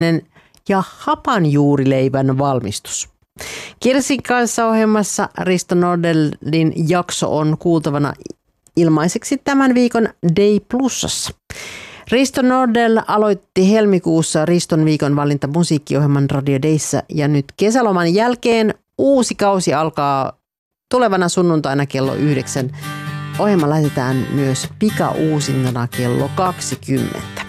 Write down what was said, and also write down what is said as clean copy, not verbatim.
ja hapanjuurileivän valmistus. Kirsin kanssa ohjelmassa Risto Nordellin jakso on kuultavana ilmaiseksi tämän viikon Day Plusassa. Risto Nordell aloitti helmikuussa Riston viikon valinta musiikkiohjelman Radio Dayssä ja nyt kesäloman jälkeen uusi kausi alkaa tulevana sunnuntaina kello 9. Ohjelma lähetetään myös pikauusintana kello 20.